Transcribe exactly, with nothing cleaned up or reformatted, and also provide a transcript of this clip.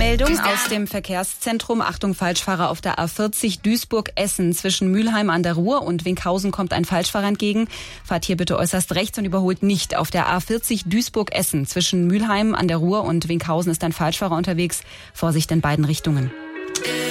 Meldung aus dem Verkehrszentrum. Achtung, Falschfahrer auf der A vierzig Duisburg-Essen. Zwischen Mülheim an der Ruhr und Winkhausen kommt ein Falschfahrer entgegen. Fahrt hier bitte äußerst rechts und überholt nicht. Auf der A vierzig Duisburg-Essen. Zwischen Mülheim an der Ruhr und Winkhausen ist ein Falschfahrer unterwegs. Vorsicht in beiden Richtungen.